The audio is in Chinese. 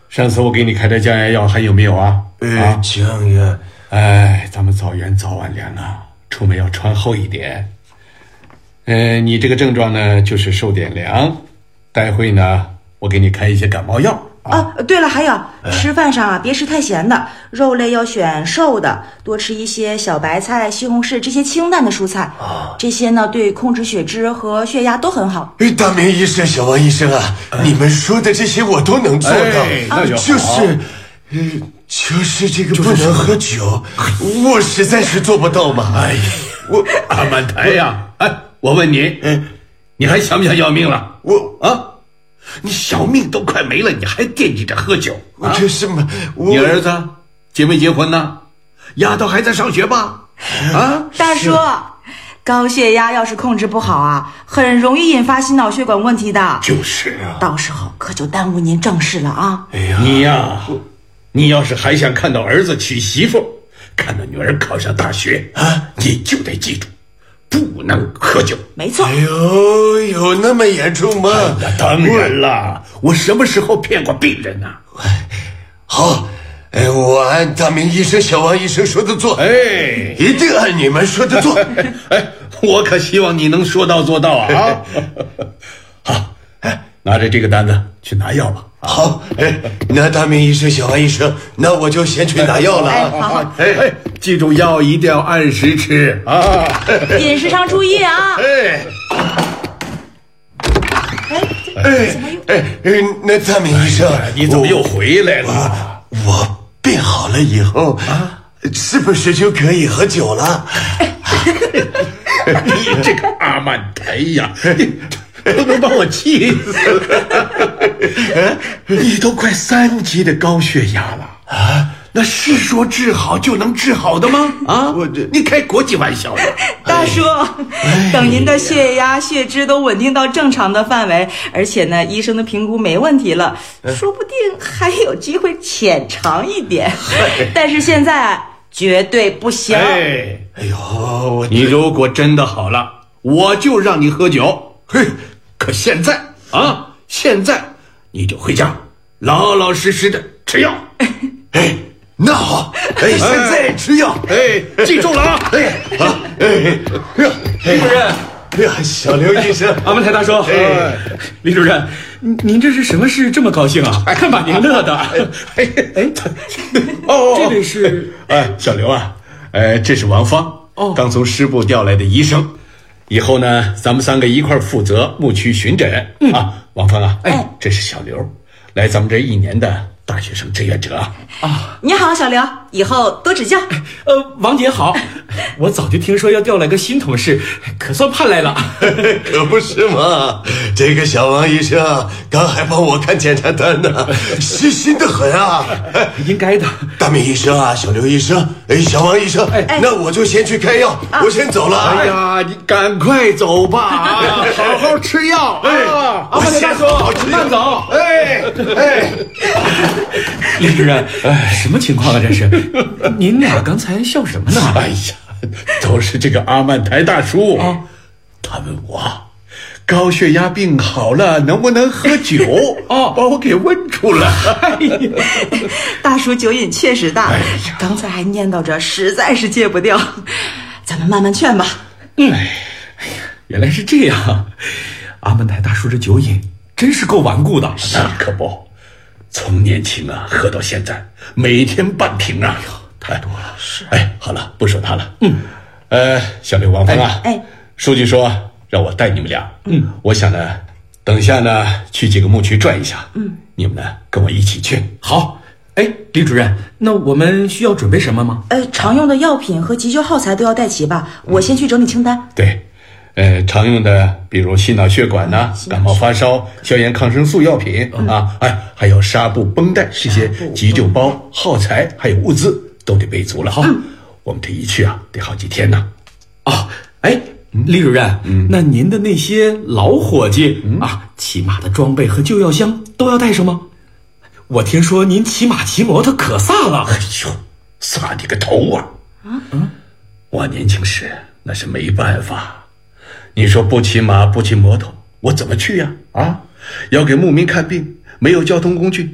上次我给你开的降压药还有没有啊？ 降压。 咱们早源早晚凉啊，出门要穿厚一点。你这个症状呢，就是受点凉。待会呢，我给你开一些感冒药。 对了，还有吃饭上啊，别吃太咸的，肉类要选瘦的，多吃一些小白菜、西红柿这些清淡的蔬菜。这些呢，对控制血脂和血压都很好。 大明医生、小王医生啊，你们说的这些我都能做到。 那就好。 就是这个不能喝酒，我实在是做不到嘛。 阿曼台呀，我问你，你还想不想要命了？你小命都快没了，你还惦记着喝酒？ 这是嘛？ 你儿子结没结婚呢？丫头还在上学吧？ 大叔，高血压要是控制不好啊，很容易引发心脑血管问题的。 就是啊， 到时候可就耽误您正事了啊！ 你要是还想看到儿子娶媳妇，看到女儿考上大学你就得记住，不能喝酒。 没错。 有那么严重吗？ 那当然了，我什么时候骗过病人呢？ 好，我按大明医生、小王医生说的做。一定按你们说的做。 我可希望你能说到做到啊！好，拿着这个单子去拿药吧。 好，那大明医生、小王医生，那我就先去拿药了啊！ 好， 记住药一定要按时吃啊！ 饮食上注意啊！ 那大明医生， 你怎么又回来了？ 我病好了以后是不是就可以喝酒了？ 你这个阿曼台呀！都能把我气死了！你都快3级的高血压了那是说治好就能治好的吗？你开国际玩笑了！ 大叔，等您的血压、血脂都稳定到正常的范围，而且呢，医生的评估没问题了，说不定还有机会浅尝一点。但是现在绝对不行！ 你如果真的好了，我就让你喝酒。可现在现在你就回家，老老实实的吃药。 那好，现在吃药。 记住了啊！ 李主任， 小刘医生， 阿曼台大叔，李主任，您这是什么事这么高兴啊？看把您乐的。这位是小刘啊，这是王芳，刚从师部调来的医生。以后呢，咱们3个一块负责牧区巡诊。王芳啊，这是小刘，来咱们这1年的大学生志愿者你好，小刘，以后多指教。 王姐好，我早就听说要调来个新同事，可算盼来了。 可不是嘛，这个小王医生刚还帮我看检查单呢，细心的很啊。 应该的。 大明医生啊，小刘医生，小王医生，那我就先去开药，我先走了。 你赶快走吧，好好吃药。 阿曼台大叔，慢走。李主任，什么情况啊？这是，您俩刚才笑什么呢？ 都是这个阿曼台大叔他问我高血压病好了能不能喝酒把我给问住了。 大叔酒瘾确实大，刚才还念叨着实在是戒不掉，咱们慢慢劝吧。 原来是这样，阿曼台大叔这酒瘾真是够顽固的。 那可不，从年轻喝到现在，每天半瓶啊，太多了。是。好了，不说他了。小刘、王芳啊，书记说让我带你们俩。我想呢，等下呢去几个牧区转一下。你们呢跟我一起去。 好。李主任，那我们需要准备什么吗？ 常用的药品和急救耗材都要带齐吧？我先去整理清单。 对。常用的比如心脑血管感冒发烧、消炎抗生素药品还有纱布、绷带这些急救包、耗材还有物资都得备足了。好，我们这一去得好几天呢。 李主任，那您的那些老伙计骑马的装备和救药箱都要带上吗？我听说您骑马骑摩托可飒了。 飒你个头啊！我年轻时那是没办法。你说不骑马不骑摩托，我怎么去呀？要给牧民看病，没有交通工具，